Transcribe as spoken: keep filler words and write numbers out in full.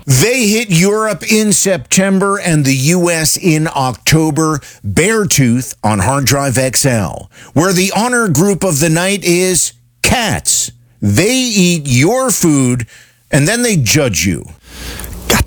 They hit Europe in September and the U S in October. Beartooth on Hard Drive X L, where the honor group of the night is cats. They eat your food and then they judge you.